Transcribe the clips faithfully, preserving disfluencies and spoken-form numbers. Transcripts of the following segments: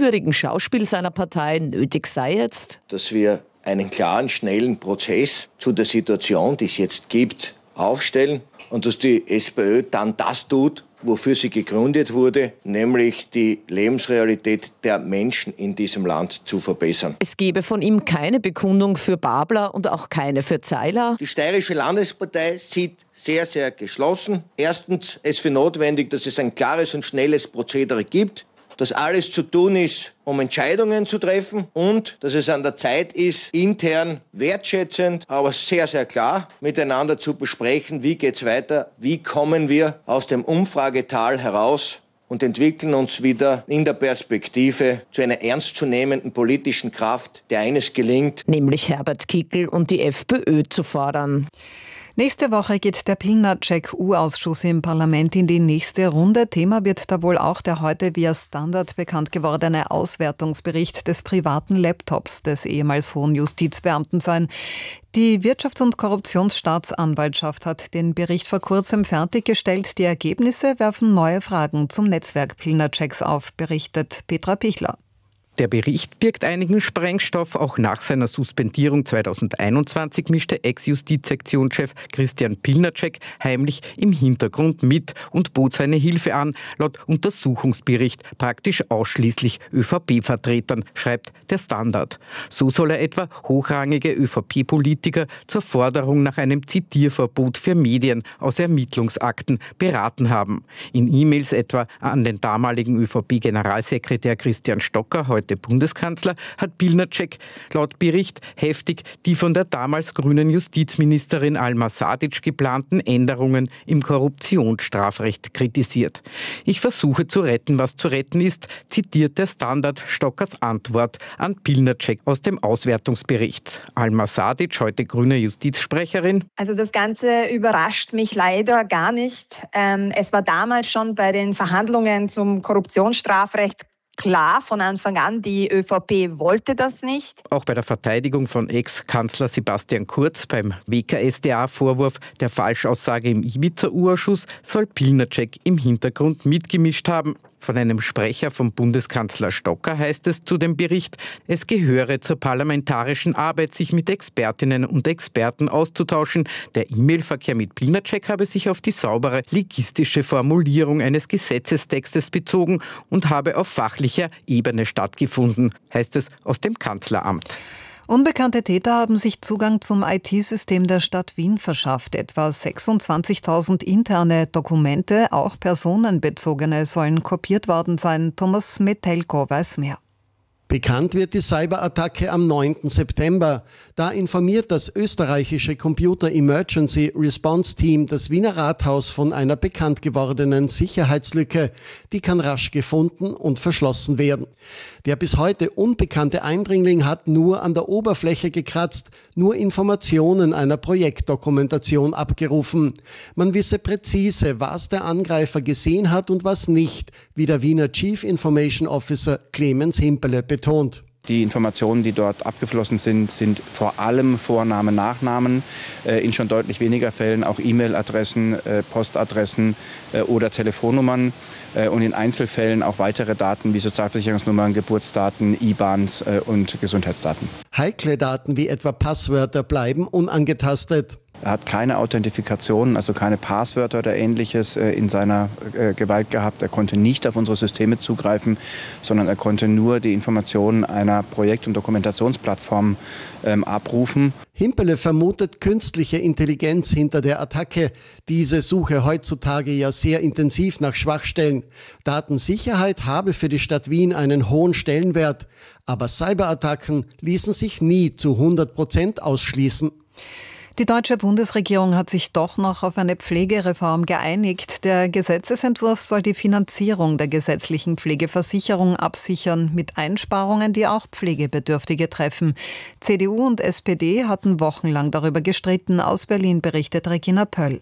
unwürdigen Schauspiel seiner Partei nötig sei jetzt? Dass wir einen klaren, schnellen Prozess zu der Situation, die es jetzt gibt, aufstellen und dass die SPÖ dann das tut, wofür sie gegründet wurde, nämlich die Lebensrealität der Menschen in diesem Land zu verbessern. Es gebe von ihm keine Bekundung für Babler und auch keine für Zeiler. Die Steirische Landespartei sieht sehr, sehr geschlossen. Erstens es für notwendig, dass es ein klares und schnelles Prozedere gibt, dass alles zu tun ist, um Entscheidungen zu treffen und dass es an der Zeit ist, intern wertschätzend, aber sehr, sehr klar miteinander zu besprechen, wie geht's weiter, wie kommen wir aus dem Umfragetal heraus und entwickeln uns wieder in der Perspektive zu einer ernstzunehmenden politischen Kraft, der eines gelingt, nämlich Herbert Kickl und die FPÖ zu fordern. Nächste Woche geht der Pilnacek-U-Ausschuss im Parlament in die nächste Runde. Thema wird da wohl auch der heute via Standard bekannt gewordene Auswertungsbericht des privaten Laptops des ehemals hohen Justizbeamten sein. Die Wirtschafts- und Korruptionsstaatsanwaltschaft hat den Bericht vor kurzem fertiggestellt. Die Ergebnisse werfen neue Fragen zum Netzwerk Pilnaceks auf, berichtet Petra Pichler. Der Bericht birgt einigen Sprengstoff. Auch nach seiner Suspendierung zweitausendeinundzwanzig mischte Ex-Justizsektionschef Christian Pilnacek heimlich im Hintergrund mit und bot seine Hilfe an, laut Untersuchungsbericht praktisch ausschließlich ÖVP-Vertretern, schreibt der Standard. So soll er etwa hochrangige ÖVP-Politiker zur Forderung nach einem Zitierverbot für Medien aus Ermittlungsakten beraten haben. In E-Mails etwa an den damaligen ÖVP-Generalsekretär Christian Stocker, heute Bundeskanzler, hat Pilnacek laut Bericht heftig die von der damals grünen Justizministerin Alma Sadic geplanten Änderungen im Korruptionsstrafrecht kritisiert. Ich versuche zu retten, was zu retten ist, zitiert der Standard Stockers Antwort an Pilnacek aus dem Auswertungsbericht. Alma Sadic, heute grüne Justizsprecherin. Also das Ganze überrascht mich leider gar nicht. Ähm, es war damals schon bei den Verhandlungen zum Korruptionsstrafrecht klar von Anfang an, die ÖVP wollte das nicht. Auch bei der Verteidigung von Ex-Kanzler Sebastian Kurz beim W K S d A-Vorwurf der Falschaussage im Ibiza-U-Ausschuss soll Pilnacek im Hintergrund mitgemischt haben. Von einem Sprecher von Bundeskanzler Stocker heißt es zu dem Bericht, es gehöre zur parlamentarischen Arbeit, sich mit Expertinnen und Experten auszutauschen. Der E-Mail-Verkehr mit Pilnacek habe sich auf die saubere legistische Formulierung eines Gesetzestextes bezogen und habe auf fachlicher Ebene stattgefunden, heißt es aus dem Kanzleramt. Unbekannte Täter haben sich Zugang zum I T-System der Stadt Wien verschafft. Etwa sechsundzwanzigtausend interne Dokumente, auch personenbezogene, sollen kopiert worden sein. Thomas Metelko weiß mehr. Bekannt wird die Cyberattacke am neunten September. Da informiert das österreichische Computer Emergency Response Team das Wiener Rathaus von einer bekannt gewordenen Sicherheitslücke. Die kann rasch gefunden und verschlossen werden. Der bis heute unbekannte Eindringling hat nur an der Oberfläche gekratzt, nur Informationen einer Projektdokumentation abgerufen. Man wisse präzise, was der Angreifer gesehen hat und was nicht, wie der Wiener Chief Information Officer Clemens Himpele betont. Die Informationen, die dort abgeflossen sind, sind vor allem Vornamen, Nachnamen, äh, in schon deutlich weniger Fällen auch E-Mail-Adressen, äh, Postadressen äh, oder Telefonnummern äh, und in Einzelfällen auch weitere Daten wie Sozialversicherungsnummern, Geburtsdaten, I B A Ns äh, und Gesundheitsdaten. Heikle Daten wie etwa Passwörter bleiben unangetastet. Er hat keine Authentifikation, also keine Passwörter oder Ähnliches äh, in seiner äh, Gewalt gehabt. Er konnte nicht auf unsere Systeme zugreifen, sondern er konnte nur die Informationen einer Projekt- und Dokumentationsplattform ähm, abrufen. Himpele vermutet künstliche Intelligenz hinter der Attacke. Diese suche heutzutage ja sehr intensiv nach Schwachstellen. Datensicherheit habe für die Stadt Wien einen hohen Stellenwert. Aber Cyberattacken ließen sich nie zu hundert Prozent ausschließen. Die deutsche Bundesregierung hat sich doch noch auf eine Pflegereform geeinigt. Der Gesetzesentwurf soll die Finanzierung der gesetzlichen Pflegeversicherung absichern, mit Einsparungen, die auch Pflegebedürftige treffen. C D U und S P D hatten wochenlang darüber gestritten. Aus Berlin berichtet Regina Pöll.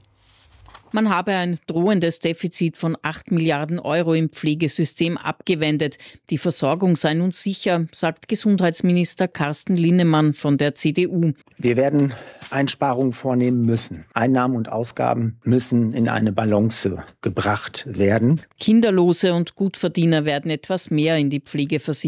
Man habe ein drohendes Defizit von acht Milliarden Euro im Pflegesystem abgewendet. Die Versorgung sei nun sicher, sagt Gesundheitsminister Carsten Linnemann von der C D U. Wir werden Einsparungen vornehmen müssen. Einnahmen und Ausgaben müssen in eine Balance gebracht werden. Kinderlose und Gutverdiener werden etwas mehr in die Pflegeversicherung